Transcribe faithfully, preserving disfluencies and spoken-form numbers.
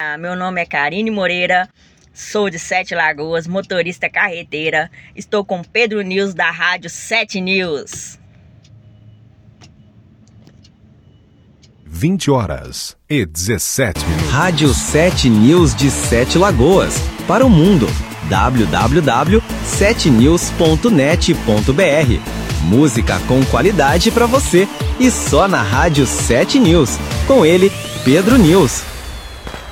Meu nome é Karine Moreira, sou de Sete Lagoas, motorista carreteira. Estou com Pedro News da Rádio Sete News. vinte horas e dezessete minutos. Rádio Sete News de Sete Lagoas, para o mundo. w w w ponto sete news ponto net ponto b r. Música com qualidade para você e só na Rádio Sete News. Com ele, Pedro News.